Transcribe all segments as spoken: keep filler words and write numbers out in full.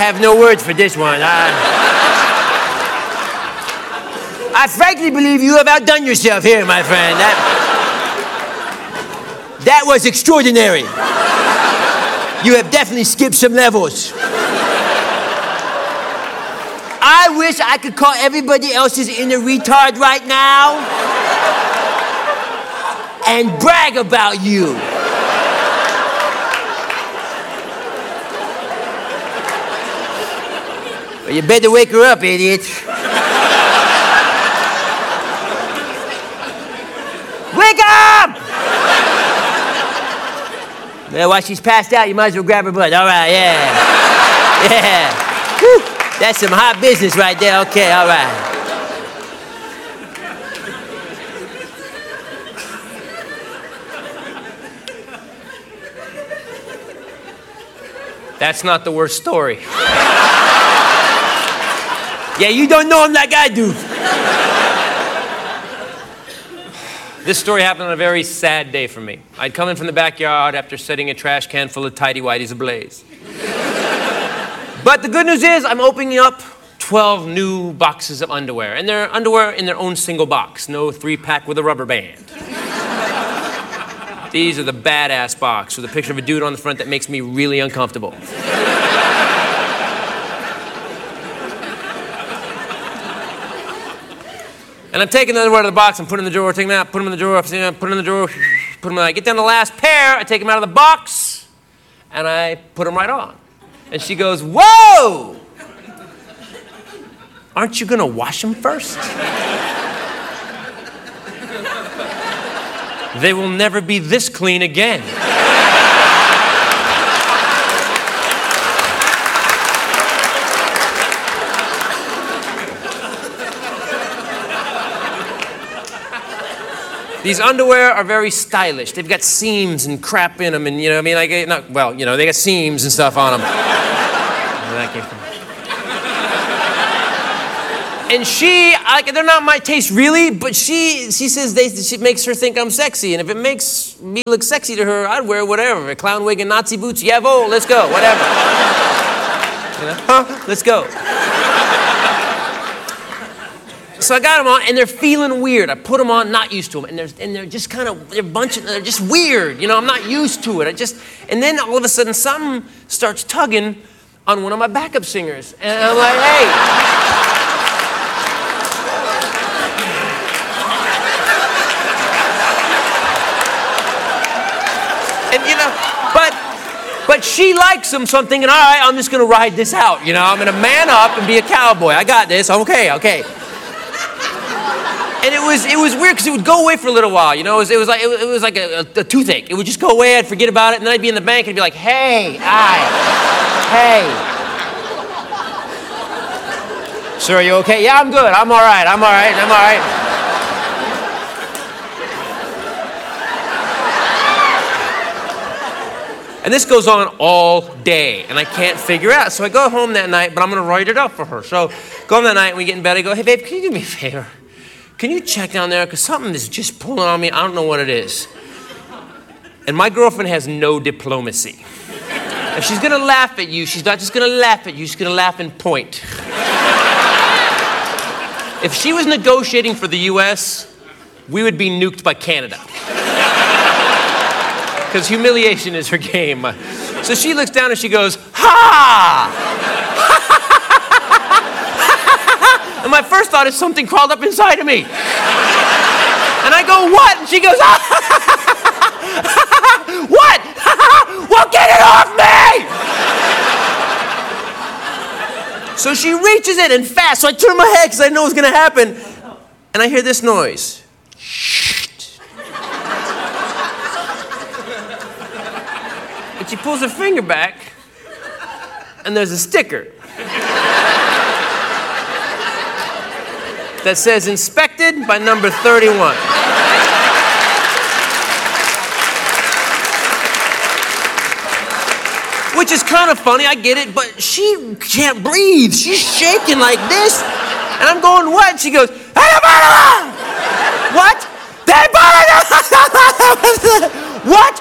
have no words for this one. I, I frankly believe you have outdone yourself here, my friend. That, that was extraordinary. You have definitely skipped some levels. I wish I could call everybody else's inner retard right now and brag about you. Well, you better wake her up, idiot. Wake up! Well, while she's passed out, you might as well grab her butt. All right, yeah. Yeah. Whew. That's some hot business right there. Okay, all right. That's not the worst story. Yeah, you don't know him like I do. This story happened on a very sad day for me. I'd come in from the backyard after setting a trash can full of tighty-whities ablaze. But the good news is I'm opening up twelve new boxes of underwear. And they're underwear in their own single box. No three-pack with a rubber band. These are the badass box with a picture of a dude on the front that makes me really uncomfortable. And I'm taking the underwear out of the box, I'm putting them in the drawer, taking them out, putting them in the drawer, put them in the drawer, put them in. I get down to the last pair, I take them out of the box, and I put them right on. And she goes, whoa! Aren't you gonna wash them first? They will never be this clean again. These underwear are very stylish. They've got seams and crap in them, and you know, I mean, like, not, well, you know, they got seams and stuff on them. Where that came from. And she, like, they're not my taste really, but she, she says they, she makes her think I'm sexy, and if it makes me look sexy to her, I'd wear whatever. A clown wig and Nazi boots, yavo, let's go, whatever. You know? Huh? Let's go. So I got them on, and they're feeling weird. I put them on, not used to them, and they're and they're just kind of they're bunch of, they're just weird. You know, I'm not used to it. I just and then all of a sudden, something starts tugging on one of my backup singers, and I'm like, hey. And you know, but but she likes them, so I'm thinking, all right, I'm just gonna ride this out. You know, I'm gonna man up and be a cowboy. I got this. Okay, okay. And it was it was weird because it would go away for a little while, you know. It was, it was like it was, it was like a, a, a toothache. It would just go away. I'd forget about it, and then I'd be in the bank and I'd be like, "Hey, I, hey, sir, are you okay? Yeah, I'm good. I'm all right. I'm all right. I'm all right." And this goes on all day, and I can't figure it out. So I go home that night, but I'm gonna write it up for her. So go home that night, and we get in bed. I go, "Hey, babe, can you do me a favor? Can you check down there? Because something is just pulling on me. I don't know what it is." And my girlfriend has no diplomacy. If she's gonna laugh at you, she's not just gonna laugh at you, she's gonna laugh and point. If she was negotiating for the U S, we would be nuked by Canada. Because humiliation is her game. So she looks down and she goes, "Ha!" And my first thought is something crawled up inside of me. And I go, "What?" And she goes, "What? Well, get it off me!" So she reaches it and fast. So I turn my head because I know what's going to happen. And I hear this noise. And she pulls her finger back, and there's a sticker that says, "Inspected by number thirty-one." Which is kind of funny, I get it, but she can't breathe. She's shaking like this. And I'm going, "What?" She goes, "What? What?"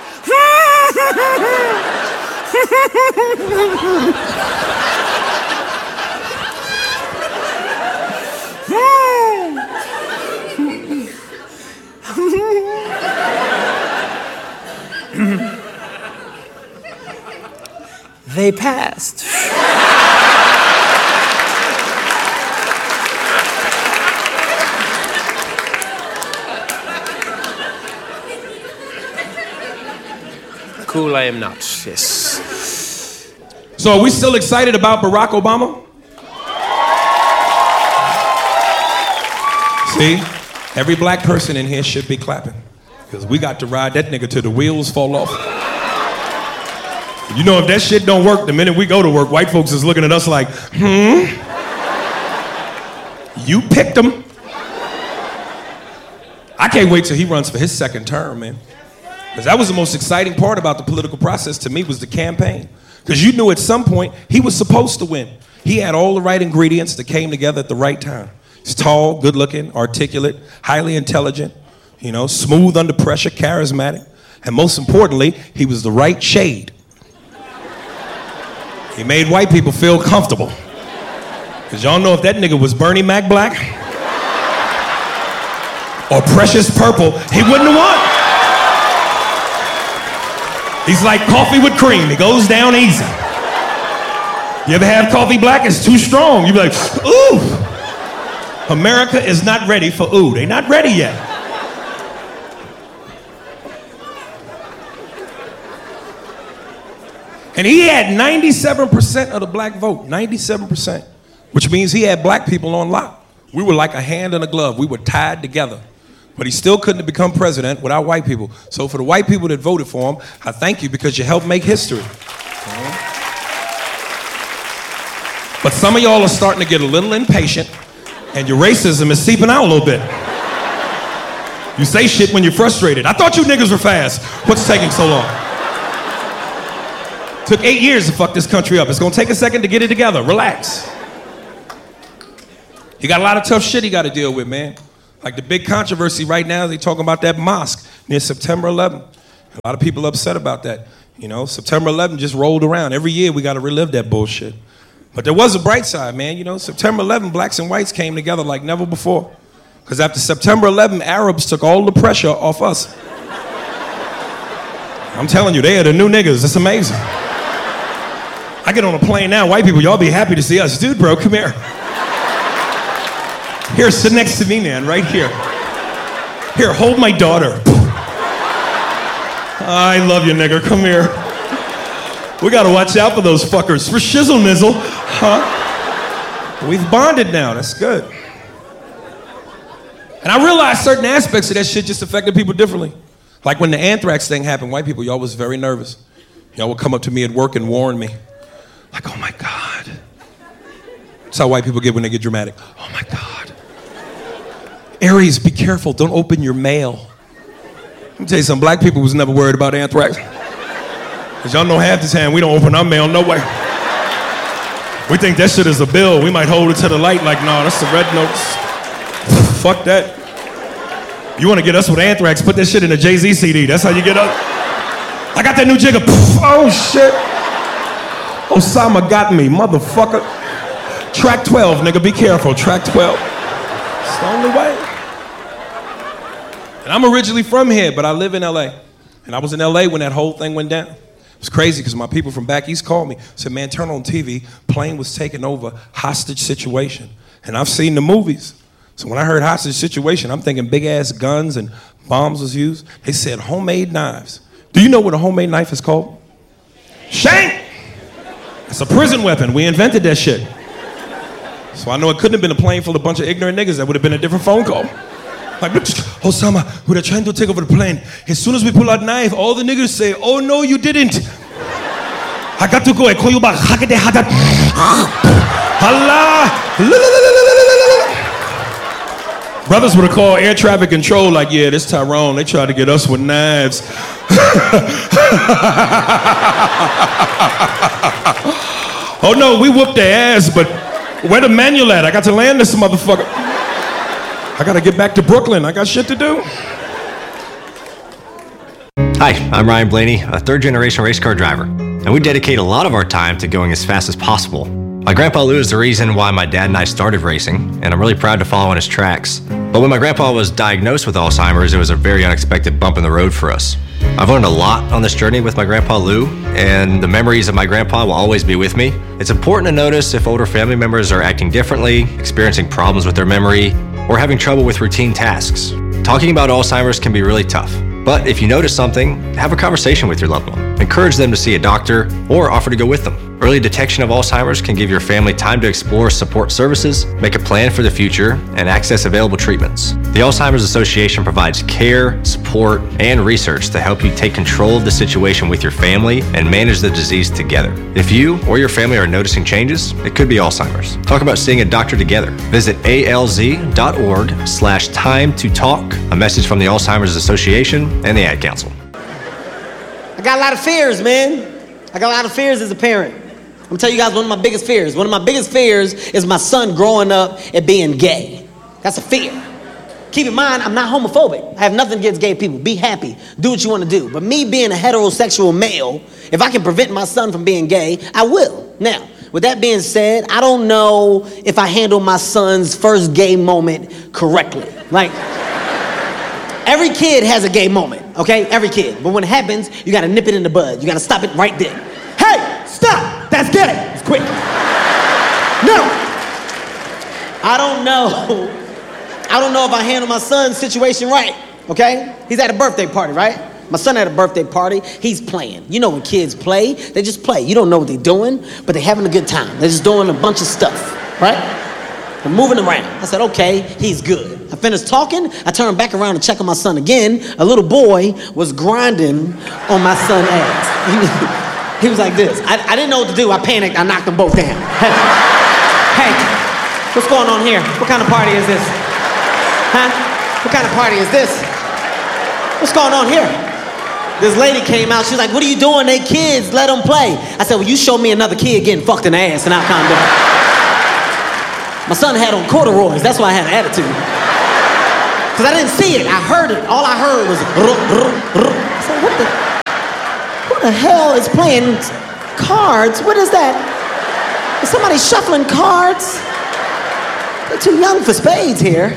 they passed. Cool, I am not, yes. So are we still excited about Barack Obama? See, every black person in here should be clapping, because we got to ride that nigga till the wheels fall off. You know, if that shit don't work, the minute we go to work, white folks is looking at us like, hmm? You picked him. I can't wait till he runs for his second term, man. Because that was the most exciting part about the political process to me, was the campaign. Because you knew at some point he was supposed to win. He had all the right ingredients that came together at the right time. He's tall, good looking, articulate, highly intelligent, you know, smooth under pressure, charismatic. And most importantly, he was the right shade. He made white people feel comfortable. Because y'all know if that nigga was Bernie Mac Black or Precious Purple, he wouldn't have won. He's like coffee with cream. It goes down easy. You ever have coffee black? It's too strong. You be like, ooh. America is not ready for ooh. They're not ready yet. And he had ninety-seven percent of the black vote, ninety-seven percent, which means he had black people on lock. We were like a hand and a glove. We were tied together. But he still couldn't have become president without white people. So for the white people that voted for him, I thank you, because you helped make history. But some of y'all are starting to get a little impatient, and your racism is seeping out a little bit. You say shit when you're frustrated. I thought you niggas were fast. What's taking so long? Took eight years to fuck this country up. It's gonna take a second to get it together. Relax. You got a lot of tough shit you gotta deal with, man. Like the big controversy right now, they talking about that mosque near September eleventh. A lot of people upset about that. You know, September eleventh just rolled around. Every year we got to relive that bullshit. But there was a bright side, man. You know, September eleventh, blacks and whites came together like never before. Because after September eleventh, Arabs took all the pressure off us. I'm telling you, they are the new niggas. It's amazing. I get on a plane now, white people, y'all be happy to see us. Dude, bro, come here. Here, sit next to me, man, right here. Here, hold my daughter. I love you, nigga, come here. We gotta watch out for those fuckers. For shizzle nizzle, huh? We've bonded now, that's good. And I realized certain aspects of that shit just affected people differently. Like when the anthrax thing happened, white people, y'all was very nervous. Y'all would come up to me at work and warn me. Like, oh my God. That's how white people get when they get dramatic. Oh my God. Aries, be careful, don't open your mail. Let me tell you something, black people was never worried about anthrax. Because y'all know half the time we don't open our mail, no way. We think that shit is a bill. We might hold it to the light like, nah, that's the red notes. Fuck that. You want to get us with anthrax, put that shit in a Jay-Z C D. That's how you get us. I got that new jigger. Oh, shit. Osama got me, motherfucker. Track twelve, nigga, be careful. Track twelve. It's the only way. And I'm originally from here, but I live in L A. And I was in L A when that whole thing went down. It was crazy because my people from back east called me, said, man, turn on T V, plane was taken over, hostage situation. And I've seen the movies. So when I heard hostage situation, I'm thinking big ass guns and bombs was used. They said homemade knives. Do you know what a homemade knife is called? Shank! It's a prison weapon. We invented that shit. So I know it couldn't have been a plane full of a bunch of ignorant niggas. That would have been a different phone call. Like, Osama, we are trying to take over the plane. As soon as we pull out knife, all the niggas say, oh no, you didn't. I got to go. I call you back. Allah. Brothers would have called air traffic control like, yeah, this Tyrone, they tried to get us with knives. Oh no, we whooped their ass, but where the manual at? I got to land this motherfucker. I gotta get back to Brooklyn. I got shit to do. Hi, I'm Ryan Blaney, a third generation race car driver. And we dedicate a lot of our time to going as fast as possible. My grandpa Lou is the reason why my dad and I started racing, and I'm really proud to follow in his tracks. But when my grandpa was diagnosed with Alzheimer's, it was a very unexpected bump in the road for us. I've learned a lot on this journey with my grandpa Lou, and the memories of my grandpa will always be with me. It's important to notice if older family members are acting differently, experiencing problems with their memory, or having trouble with routine tasks. Talking about Alzheimer's can be really tough. But if you notice something, have a conversation with your loved one. Encourage them to see a doctor or offer to go with them. Early detection of Alzheimer's can give your family time to explore support services, make a plan for the future, and access available treatments. The Alzheimer's Association provides care, support, and research to help you take control of the situation with your family and manage the disease together. If you or your family are noticing changes, it could be Alzheimer's. Talk about seeing a doctor together. Visit alz.org slash time to talk. A message from the Alzheimer's Association and the Ad Council. I got a lot of fears, man. I got a lot of fears as a parent. I'm gonna tell you guys one of my biggest fears. One of my biggest fears is my son growing up and being gay. That's a fear. Keep in mind, I'm not homophobic. I have nothing against gay people. Be happy. Do what you want to do. But me being a heterosexual male, if I can prevent my son from being gay, I will. Now, with that being said, I don't know if I handle my son's first gay moment correctly. Like, every kid has a gay moment, okay? Every kid. But when it happens, you gotta nip it in the bud. You gotta stop it right there. Hey, stop! That's gay! It's quick. No! I don't know. I don't know if I handle my son's situation right, okay? He's at a birthday party, right? My son had a birthday party. He's playing. You know when kids play, they just play. You don't know what they're doing, but they're having a good time. They're just doing a bunch of stuff, right? They're moving around. I said, okay, he's good. I finished talking. I turned back around to check on my son again. A little boy was grinding on my son's ass. He was like this. I, I didn't know what to do. I panicked. I knocked them both down. Hey, hey, what's going on here? What kind of party is this? Huh? What kind of party is this? What's going on here? This lady came out. She was like, what are you doing? They kids. Let them play. I said, well, you show me another kid getting fucked in the ass and I'll calm down. My son had on corduroys. That's why I had an attitude. Because I didn't see it. I heard it. All I heard was ruh, ruh, ruh. I said, what the, who the hell is playing cards? What is that? Is somebody shuffling cards? They're too young for spades here.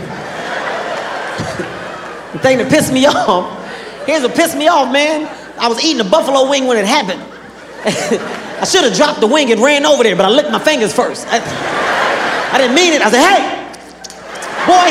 The thing that pissed me off, here's what pissed me off, man. I was eating a buffalo wing when it happened. I should have dropped the wing and ran over there, but I licked my fingers first. I, I didn't mean it. I said, hey, boy.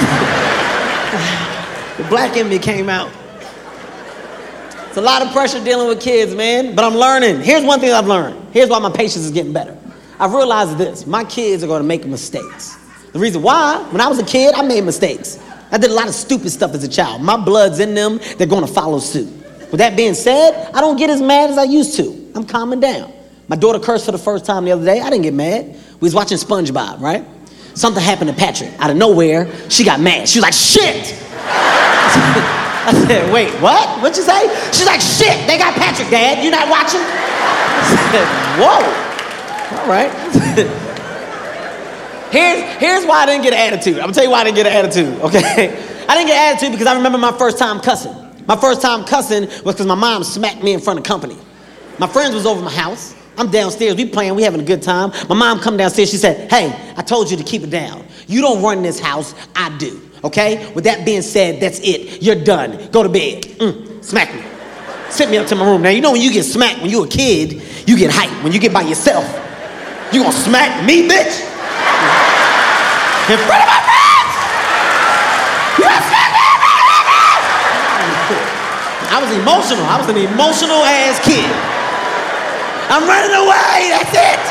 The black in me came out. It's a lot of pressure dealing with kids, man, but I'm learning. Here's one thing I've learned. Here's why my patience is getting better. I've realized this. My kids are going to make mistakes. The reason why, when I was a kid, I made mistakes. I did a lot of stupid stuff as a child. My blood's in them. They're going to follow suit. With that being said, I don't get as mad as I used to. I'm calming down. My daughter cursed for the first time the other day. I didn't get mad. We was watching SpongeBob, right? Something happened to Patrick. Out of nowhere, she got mad. She was like, shit! I said, wait, what? What'd you say? She's like, shit, they got Patrick, Dad. You not watching? I said, whoa. All right. Here's, here's why I didn't get an attitude. I'm gonna tell you why I didn't get an attitude, okay? I didn't get an attitude because I remember my first time cussing. My first time cussing was because my mom smacked me in front of company. My friends was over my house. I'm downstairs, we playing, we having a good time. My mom come downstairs, she said, hey, I told you to keep it down. You don't run this house, I do, okay? With that being said, that's it. You're done. Go to bed. Mm, smack me. Sit me up to my room. Now, you know when you get smacked when you're a kid, you get hyped. When you get by yourself, you gonna smack me, bitch? In front of my friends! You gonna smack me in front of my friends! I was emotional. I was an emotional ass kid. I'm running away, that's it!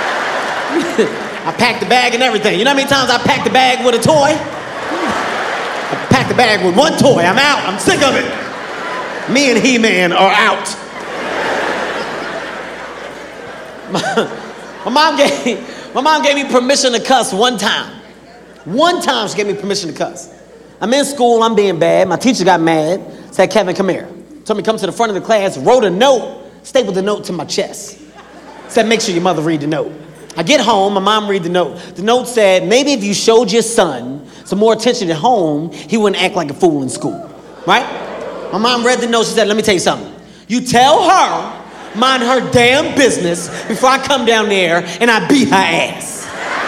I packed the bag and everything. You know how many times I packed the bag with a toy? I packed the bag with one toy. I'm out. I'm sick of it. Me and He-Man are out. My, my mom gave, my mom gave me permission to cuss one time. One time she gave me permission to cuss. I'm in school, I'm being bad. My teacher got mad, said, Kevin, come here. Told me come to the front of the class, wrote a note, stapled the note to my chest. Said, make sure your mother read the note. I get home, my mom read the note. The note said, maybe if you showed your son some more attention at home, he wouldn't act like a fool in school, right? My mom read the note, she said, let me tell you something. You tell her mind her damn business before I come down there and I beat her ass.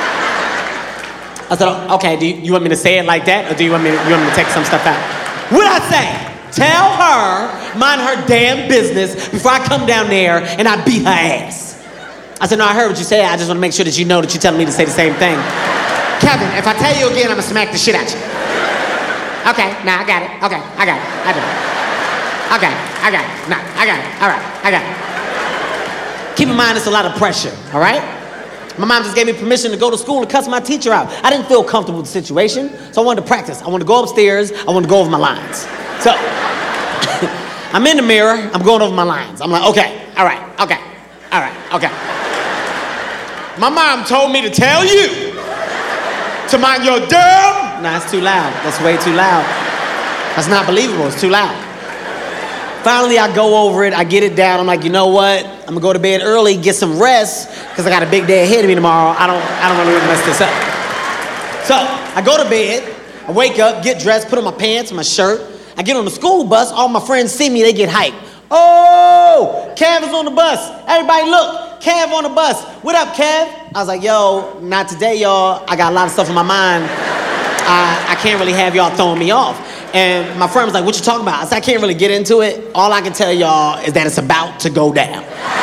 I said, okay, do you, you want me to say it like that, or do you want me to, you want me to take some stuff out? What'd I say? Tell her, mind her damn business before I come down there and I beat her ass. I said, no, I heard what you said. I just want to make sure that you know that you're telling me to say the same thing. Kevin, if I tell you again, I'm going to smack the shit out you. Okay, nah, I got it. Okay, I got it. I do. Okay, I got it. Nah, I got it. All right, I got it. Keep in mind, it's a lot of pressure, all right? My mom just gave me permission to go to school and cuss my teacher out. I didn't feel comfortable with the situation, so I wanted to practice. I wanted to go upstairs. I wanted to go over my lines. So, I'm in the mirror. I'm going over my lines. I'm like, okay, all right, okay, all right, okay. My mom told me to tell you to mind your damn... Nah, it's too loud. That's way too loud. That's not believable. It's too loud. Finally, I go over it. I get it down. I'm like, you know what? I'm gonna go to bed early, get some rest, because I got a big day ahead of me tomorrow. I don't, I don't want to mess this up. So I go to bed. I wake up, get dressed, put on my pants, my shirt. I get on the school bus. All my friends see me. They get hyped. Oh, Kev is on the bus. Everybody look, Kev on the bus. What up, Kev? I was like, yo, not today, y'all. I got a lot of stuff in my mind. I, I can't really have y'all throwing me off. And my friend was like, what you talking about? I said, I can't really get into it. All I can tell y'all is that it's about to go down.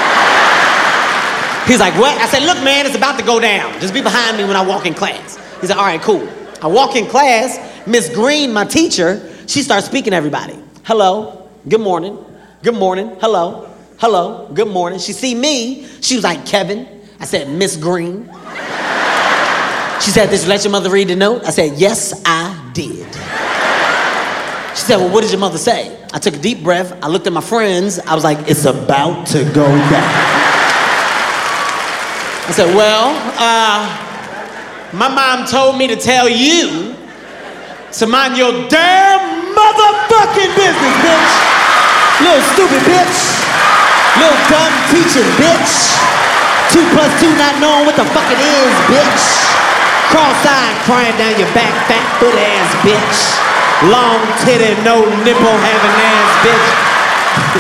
He's like, what? I said, look, man, it's about to go down. Just be behind me when I walk in class. He said, all right, cool. I walk in class. Miss Green, my teacher, she starts speaking to everybody. Hello, good morning, good morning, hello, hello, good morning. She see me. She was like, Kevin. I said, Miss Green. She said, did you let your mother read the note? I said, yes, I did. She said, well, what did your mother say? I took a deep breath. I looked at my friends. I was like, it's about to go down. I said, well, uh, my mom told me to tell you to mind your damn motherfucking business, bitch. Little stupid bitch. Little dumb teaching, bitch. Two plus two not knowing what the fuck it is, bitch. Cross-eyed crying down your back, fat foot ass bitch. Long titty, no nipple having ass bitch.